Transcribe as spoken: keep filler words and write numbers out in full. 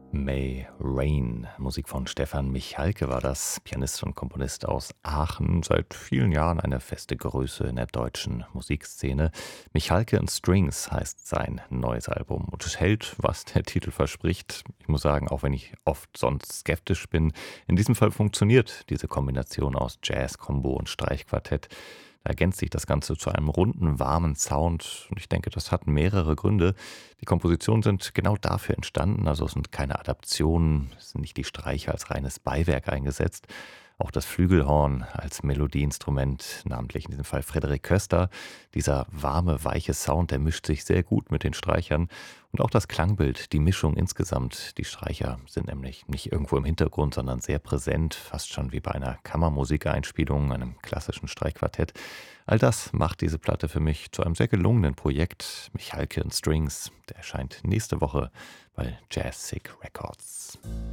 May Rain, Musik von Stefan Michalke war das, Pianist und Komponist aus Aachen, seit vielen Jahren eine feste Größe in der deutschen Musikszene. Michalke and Strings heißt sein neues Album und es hält, was der Titel verspricht. Ich muss sagen, auch wenn ich oft sonst skeptisch bin, in diesem Fall funktioniert diese Kombination aus Jazz, Combo und Streichquartett. Da ergänzt sich das Ganze zu einem runden, warmen Sound und ich denke, das hat mehrere Gründe. Die Kompositionen sind genau dafür entstanden, also es sind keine Adaptionen, es sind nicht die Streicher als reines Beiwerk eingesetzt. Auch das Flügelhorn als Melodieinstrument, namentlich in diesem Fall Frederik Köster, dieser warme, weiche Sound, der mischt sich sehr gut mit den Streichern. Und auch das Klangbild, die Mischung insgesamt. Die Streicher sind nämlich nicht irgendwo im Hintergrund, sondern sehr präsent, fast schon wie bei einer Kammermusikeinspielung, einem klassischen Streichquartett. All das macht diese Platte für mich zu einem sehr gelungenen Projekt. Michalke and Strings, der erscheint nächste Woche bei Jazz Sick Records.